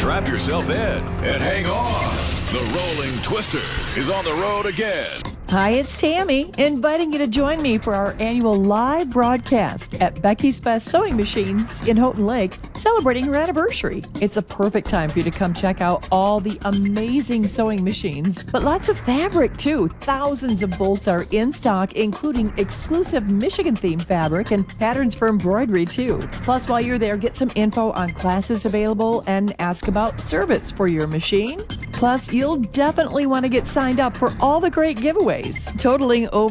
Strap yourself in and hang on. The Rolling Twister is on the road again. Hi, it's Tammy, inviting you to join me for our annual live broadcast at Becky's Best Sewing Machines in Houghton Lake, celebrating her anniversary. It's a perfect time for you to come check out all the amazing sewing machines, but lots of fabric too. Thousands of bolts are in stock, including exclusive Michigan-themed fabric and patterns for embroidery too. Plus, while you're there, get some info on classes available and ask about service for your machine. Plus, you'll definitely want to get signed up for all the great giveaways, totaling over